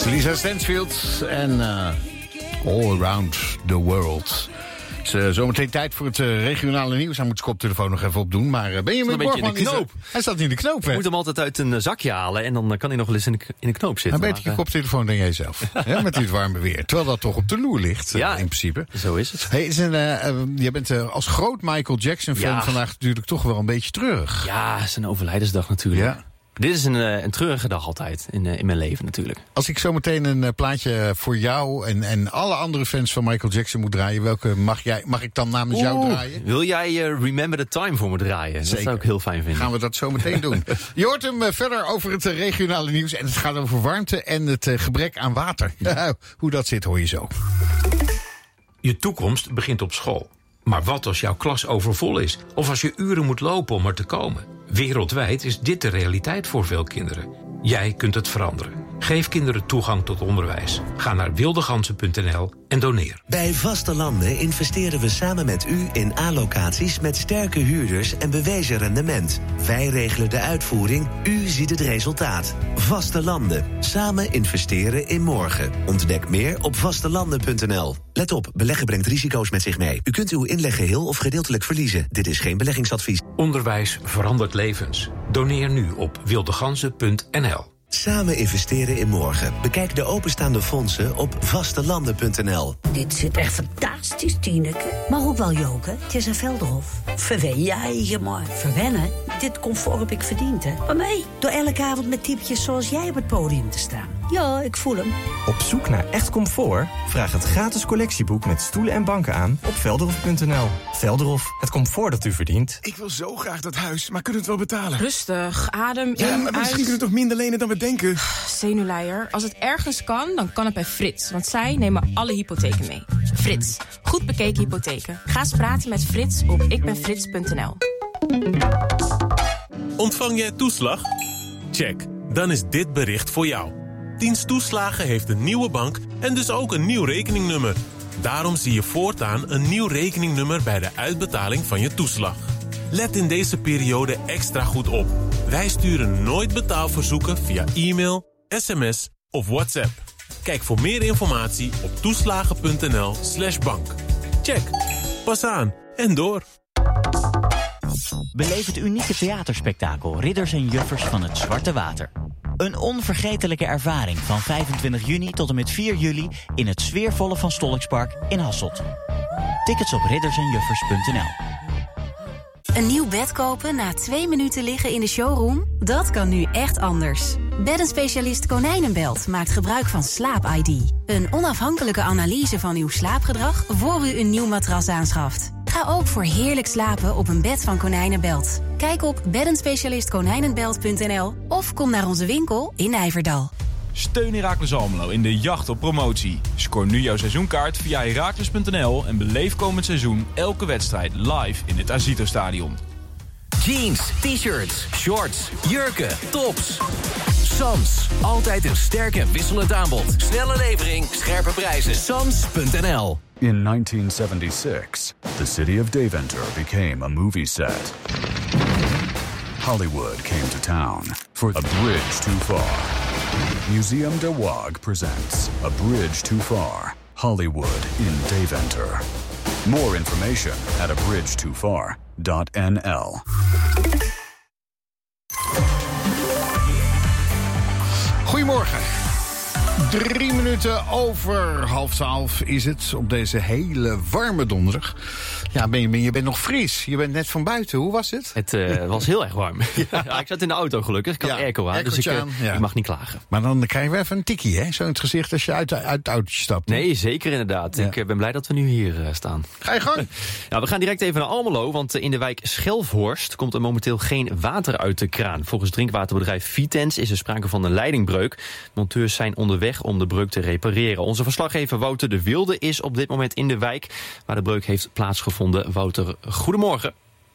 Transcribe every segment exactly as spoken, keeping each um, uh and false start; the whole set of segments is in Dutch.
Lisa Stansfield en uh, All Around the World. Het is uh, zometeen tijd voor het uh, regionale nieuws. Hij moet zijn koptelefoon nog even opdoen. Maar uh, ben je met Borgman? In de knoop. Hij staat in de knoop, hè? Je moet hem altijd uit een zakje halen en dan kan hij nog wel eens in de, in de knoop zitten. Maar beter je koptelefoon dan jij zelf. Hè, met dit warme weer. Terwijl dat toch op de loer ligt, uh, ja, in principe. Zo is het. Hey, is een, uh, uh, jij bent uh, als groot Michael Jackson-fan ja. vandaag natuurlijk toch wel een beetje treurig. Ja, zijn overlijdensdag natuurlijk. Ja. Dit is een, een treurige dag altijd in, in mijn leven natuurlijk. Als ik zo meteen een uh, plaatje voor jou en, en alle andere fans van Michael Jackson moet draaien, welke mag, jij, mag ik dan namens Oeh, jou draaien? Wil jij uh, Remember the Time voor me draaien? Zeker. Dat zou ik heel fijn vinden. Gaan we dat zo meteen doen. Je hoort hem uh, verder over het uh, regionale nieuws. En het gaat over warmte en het uh, gebrek aan water. Nou, hoe dat zit hoor je zo. Je toekomst begint op school. Maar wat als jouw klas overvol is? Of als je uren moet lopen om er te komen? Wereldwijd is dit de realiteit voor veel kinderen. Jij kunt het veranderen. Geef kinderen toegang tot onderwijs. Ga naar wildegansen punt n l en doneer. Bij Vaste Landen investeren we samen met u in A-locaties met sterke huurders en bewezen rendement. Wij regelen de uitvoering, u ziet het resultaat. Vaste Landen. Samen investeren in morgen. Ontdek meer op vastelanden punt n l. Let op, beleggen brengt risico's met zich mee. U kunt uw inleg geheel of gedeeltelijk verliezen. Dit is geen beleggingsadvies. Onderwijs verandert levens. Doneer nu op wildegansen punt n l. Samen investeren in morgen. Bekijk de openstaande fondsen op vastelanden punt n l. Dit zit echt fantastisch, Tineke. Maar ook wel joken. Het is een Velderhof. Verwen jij je maar. Verwennen? Dit comfort heb ik verdiend, hè. Maar nee, door elke avond met typetjes zoals jij op het podium te staan. Ja, ik voel hem. Op zoek naar echt comfort? Vraag het gratis collectieboek met stoelen en banken aan op velderhof punt n l. Velderhof, het comfort dat u verdient. Ik wil zo graag dat huis, maar kunnen we het wel betalen? Rustig, adem in, ja, maar misschien uit. kunnen we toch minder lenen dan we denken? Zenuwleier. Als het ergens kan, dan kan het bij Frits. Want zij nemen alle hypotheken mee. Frits. Goed bekeken hypotheken. Ga eens praten met Frits op ikbenfrits punt n l. Ontvang jij toeslag? Check. Dan is dit bericht voor jou. Dienst Toeslagen heeft een nieuwe bank en dus ook een nieuw rekeningnummer. Daarom zie je voortaan een nieuw rekeningnummer bij de uitbetaling van je toeslag. Let in deze periode extra goed op. Wij sturen nooit betaalverzoeken via e-mail, sms of WhatsApp. Kijk voor meer informatie op toeslagen punt n l slash bank. Check. Pas aan en door. Beleef het unieke theaterspektakel Ridders en Juffers van het Zwarte Water. Een onvergetelijke ervaring van vijfentwintig juni tot en met vier juli in het sfeervolle Van Stollikspark in Hasselt. Tickets op ridders en juffers punt n l. Een nieuw bed kopen na twee minuten liggen in de showroom? Dat kan nu echt anders. Beddenspecialist Konijnenbelt maakt gebruik van Slaap I D. Een onafhankelijke analyse van uw slaapgedrag voor u een nieuw matras aanschaft. Ga ook voor heerlijk slapen op een bed van Konijnenbelt. Kijk op beddenspecialist konijnenbelt punt n l of kom naar onze winkel in Nijverdal. Steun Heracles Almelo in de jacht op promotie. Scoor nu jouw seizoenkaart via heracles punt n l en beleef komend seizoen elke wedstrijd live in het Azito Stadion. Jeans, t-shirts, shorts, jurken, tops. Sams, altijd een sterk en wisselend aanbod. Snelle levering, scherpe prijzen. Sams punt n l. In nineteen seventy-six, the city of Deventer became a movie set. Hollywood came to town for A Bridge Too Far. Museum de Waag presents A Bridge Too Far, Hollywood in Deventer. More information at a bridge too far dot n l. Goedemorgen. Drie minuten over half twaalf is het op deze hele warme donderdag. Ja, Benjamin, je bent nog fris. Je bent net van buiten. Hoe was het? Het uh, was heel erg warm. Ja. Ja, ik zat in de auto gelukkig. Ik had ja, airco aan, dus ik, uh, ja. ik mag niet klagen. Maar dan krijgen we even een tikkie, hè? Zo in het gezicht als je uit, uit het autootje stapt. Nee, zeker inderdaad. Ja. Ik uh, ben blij dat we nu hier uh, staan. Ga je gang. Nou, we gaan direct even naar Almelo, want in de wijk Schelfhorst komt er momenteel geen water uit de kraan. Volgens drinkwaterbedrijf Vitens is er sprake van een leidingbreuk. Monteurs zijn onderweg om de breuk te repareren. Onze verslaggever Wouter de Wilde is op dit moment in de wijk waar de breuk heeft plaatsgevonden. Wouter, goedemorgen.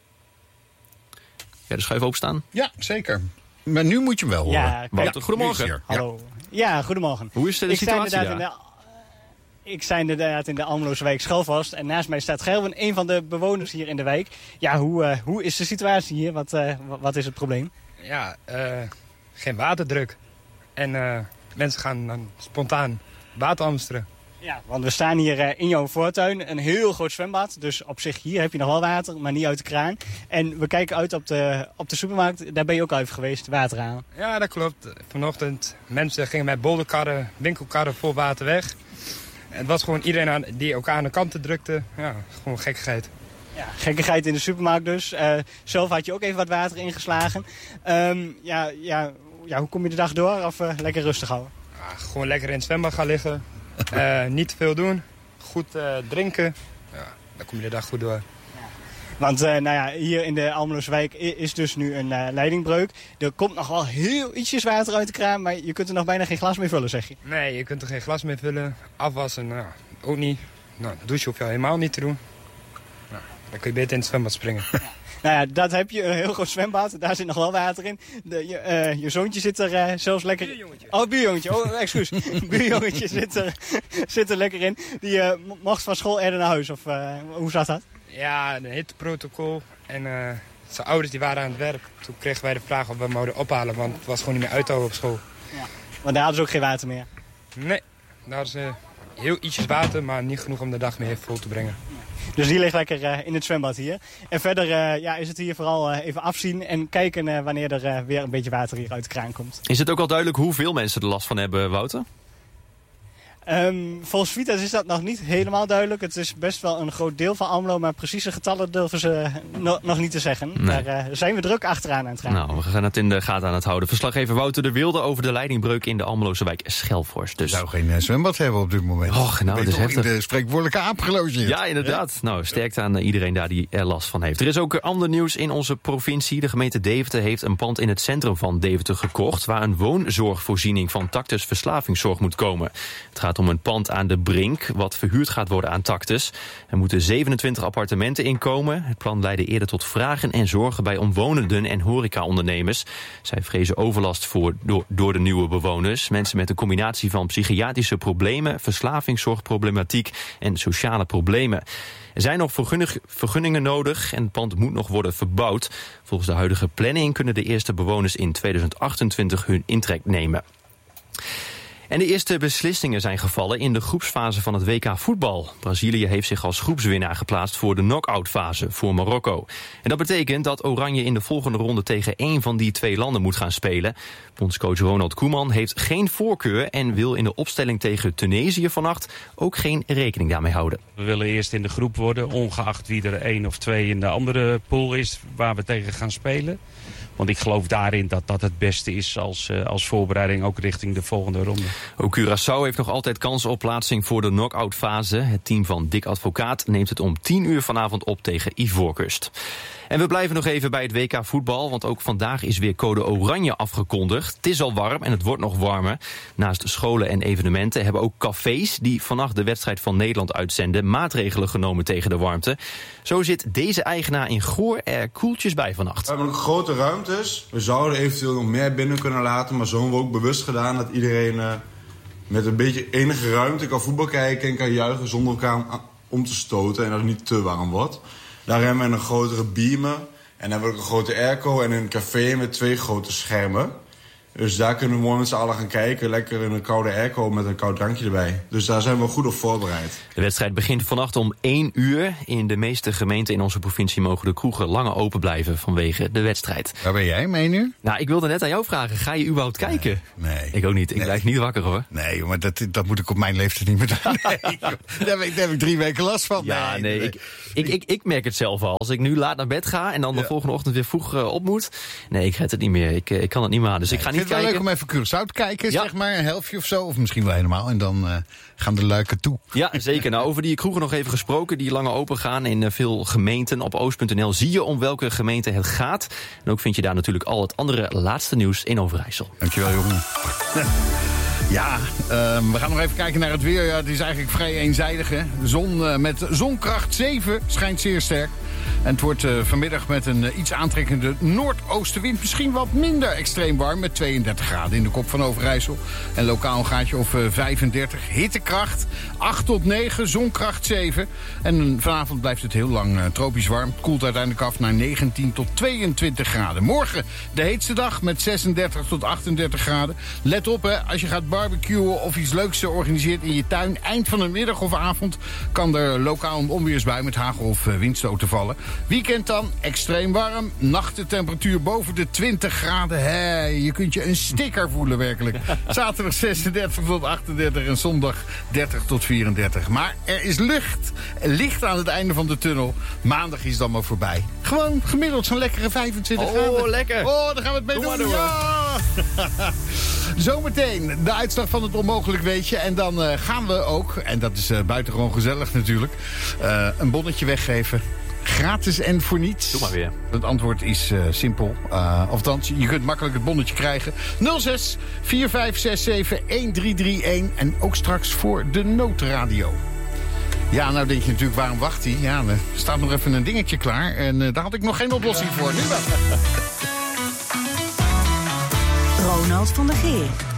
Ja, de schuif openstaan? Ja, zeker. Maar nu moet je hem wel horen. Ja, Wouter, ja, goedemorgen. Hallo. Ja, goedemorgen. Hoe is de ik situatie sta daar? In de, ik sta inderdaad in de Almeloze wijk Schelfhorst. En naast mij staat Gerben, een van de bewoners hier in de wijk. Ja, hoe, uh, hoe is de situatie hier? Wat, uh, wat is het probleem? Ja, uh, geen waterdruk. En uh, mensen gaan dan spontaan water hamsteren. Ja, want we staan hier uh, in jouw voortuin, een heel groot zwembad. Dus op zich, hier heb je nog wel water, maar niet uit de kraan. En we kijken uit op de, op de supermarkt, daar ben je ook uit geweest, water halen. Ja, dat klopt. Vanochtend, mensen gingen met bolderkarren, winkelkarren vol water weg. En het was gewoon iedereen aan, die elkaar aan de kanten drukte. Ja, gewoon gekkigheid. Ja, gekkigheid in de supermarkt dus. Uh, zelf had je ook even wat water ingeslagen. Um, ja, ja, ja, hoe kom je de dag door of uh, lekker rustig houden? Ja, gewoon lekker in het zwembad gaan liggen. Uh, niet te veel doen. Goed uh, drinken. Ja, dan kom je de dag goed door. Want uh, nou ja, hier in de Almelooswijk is dus nu een uh, leidingbreuk. Er komt nog wel heel ietsjes water uit de kraan, maar je kunt er nog bijna geen glas meer vullen, zeg je? Nee, je kunt er geen glas meer vullen. Afwassen, nou, ook niet. Nou, douchen hoef je helemaal niet te doen. Nou, dan kun je beter in het zwembad springen. Ja. Nou ja, dat heb je, een heel groot zwembad. Daar zit nog wel water in. De, je, uh, je zoontje zit er uh, zelfs lekker... Buurjongetje. Oh, buurjongetje. Oh, excuus. Buurjongetje zit er, zit er lekker in. Die uh, mocht van school eerder naar huis. Of uh, hoe zat dat? Ja, een hitteprotocol. En uh, zijn ouders die waren aan het werk. Toen kregen wij de vraag of we hem mochten ophalen. Want het was gewoon niet meer uit te houden op school. Ja. Want daar hadden ze ook geen water meer? Nee, daar hadden ze heel ietsjes water. Maar niet genoeg om de dag mee vol te brengen. Dus die ligt lekker uh, in het zwembad hier. En verder uh, ja, is het hier vooral uh, even afzien en kijken uh, wanneer er uh, weer een beetje water hier uit de kraan komt. Is het ook al duidelijk hoeveel mensen er last van hebben, Wouter? Um, volgens Vitas is dat nog niet helemaal duidelijk. Het is best wel een groot deel van Almelo, maar precieze getallen durven ze no- nog niet te zeggen. Nee. Daar uh, zijn we druk achteraan aan het gaan. Nou, we gaan het in de gaten aan het houden. Verslaggever Wouter de Wilde over de leidingbreuk in de Almeloze wijk Schelfhorst. Dus. Je zou geen uh, zwembad hebben op dit moment. Och, nou, dat is heftig. De spreekwoordelijke aap gelogeerd. Ja, inderdaad. Ja? Nou, sterkte aan iedereen daar die er last van heeft. Er is ook ander nieuws in onze provincie. De gemeente Deventer heeft een pand in het centrum van Deventer gekocht, waar een woonzorgvoorziening van Tactus Verslavingszorg moet komen. Het gaat om een pand aan de Brink, wat verhuurd gaat worden aan Tactus. Er moeten zevenentwintig appartementen inkomen. Het plan leidde eerder tot vragen en zorgen bij omwonenden en horecaondernemers. Zij vrezen overlast voor, door, door de nieuwe bewoners. Mensen met een combinatie van psychiatrische problemen, verslavingszorgproblematiek en sociale problemen. Er zijn nog vergunningen nodig en het pand moet nog worden verbouwd. Volgens de huidige planning kunnen de eerste bewoners in tweeduizend achtentwintig hun intrek nemen. En de eerste beslissingen zijn gevallen in de groepsfase van het W K voetbal. Brazilië heeft zich als groepswinnaar geplaatst voor de knock-out fase voor Marokko. En dat betekent dat Oranje in de volgende ronde tegen één van die twee landen moet gaan spelen. Bondscoach Ronald Koeman heeft geen voorkeur en wil in de opstelling tegen Tunesië vannacht ook geen rekening daarmee houden. We willen eerst in de groep worden, ongeacht wie er één of twee in de andere pool is waar we tegen gaan spelen. Want ik geloof daarin dat dat het beste is als, uh, als voorbereiding ook richting de volgende ronde. Ook Curaçao heeft nog altijd kans op plaatsing voor de knock-out fase. Het team van Dick Advocaat neemt het om tien uur vanavond op tegen Ivoorkust. En we blijven nog even bij het W K voetbal, want ook vandaag is weer code oranje afgekondigd. Het is al warm en het wordt nog warmer. Naast scholen en evenementen hebben ook cafés die vannacht de wedstrijd van Nederland uitzenden maatregelen genomen tegen de warmte. Zo zit deze eigenaar in Goor er koeltjes bij vannacht. We hebben ook grote ruimtes. We zouden eventueel nog meer binnen kunnen laten, maar zo hebben we ook bewust gedaan dat iedereen uh, met een beetje enige ruimte kan voetbal kijken en kan juichen zonder elkaar om te stoten en dat het niet te warm wordt. Daar hebben we een grotere beamer. En dan hebben we ook een grote airco en een café met twee grote schermen. Dus daar kunnen we mooi met z'n allen gaan kijken. Lekker in een koude airco met een koud drankje erbij. Dus daar zijn we goed op voorbereid. De wedstrijd begint vannacht om één uur. In de meeste gemeenten in onze provincie mogen de kroegen langer open blijven vanwege de wedstrijd. Waar ben jij, om één uur? Nou, ik wilde net aan jou vragen. Ga je überhaupt kijken? Nee. nee. Ik ook niet. Ik nee. blijf niet wakker, hoor. Nee, maar dat, dat moet ik op mijn leeftijd niet meer doen. Nee, daar, heb ik, daar heb ik drie weken last van. Ja, nee. nee. nee. Ik, ik, ik, ik merk het zelf al. Als ik nu laat naar bed ga en dan de ja. volgende ochtend weer vroeg uh, op moet. Nee, ik red het niet meer. Ik, ik kan het niet meer aan. Dus nee, ik ga niet kijken. Ik vind het wel leuk om even Curaçao te kijken, ja. zeg maar. Een helftje of zo. Of misschien wel helemaal. En dan uh, gaan de luiken toe. Ja, zeker. Nou, over die kroegen nog even gesproken. Die langer open gaan in uh, veel gemeenten. Op oost punt n l zie je om welke gemeente het gaat. En ook vind je daar natuurlijk al het andere laatste nieuws in Overijssel. Dankjewel, jongen. Ja, uh, we gaan nog even kijken naar het weer. Ja, het is eigenlijk vrij eenzijdig, hè. De zon uh, met zonkracht zeven schijnt zeer sterk. En het wordt uh, vanmiddag met een uh, iets aantrekkende noordoostenwind misschien wat minder extreem warm met tweeëndertig graden in de kop van Overijssel. En lokaal een gaatje of uh, vijfendertig. Hittekracht acht tot negen, zonkracht zeven. En vanavond blijft het heel lang uh, tropisch warm. Het koelt uiteindelijk af naar negentien tot tweeëntwintig graden. Morgen de heetste dag met zesendertig tot achtendertig graden. Let op, hè, als je gaat barbecuen of iets leuks organiseert in je tuin, eind van de middag of avond kan er lokaal een onweersbui met hagel of uh, windstoten vallen. Weekend dan extreem warm. Nachtentemperatuur boven de twintig graden. Hé, je kunt je een sticker voelen werkelijk. Zaterdag zesendertig tot achtendertig en zondag dertig tot vierendertig. Maar er is lucht. Licht aan het einde van de tunnel. Maandag is dan maar voorbij. Gewoon gemiddeld zo'n lekkere vijfentwintig oh, graden. Oh, lekker. Oh, daar gaan we het mee Doe doen. Ja! Zometeen de uitslag van het onmogelijk weetje. En dan uh, gaan we ook, en dat is uh, buitengewoon gezellig natuurlijk, uh, een bonnetje weggeven. Gratis en voor niets. Doe maar weer. Het antwoord is uh, simpel. Uh, althans, je kunt makkelijk het bonnetje krijgen. nul zes vier vijf zes zeven een drie drie een. En ook straks voor de noodradio. Ja, nou denk je natuurlijk, waarom wacht hij? Ja, er staat nog even een dingetje klaar. En uh, daar had ik nog geen oplossing voor. Nu wel. Ronald van der Geer.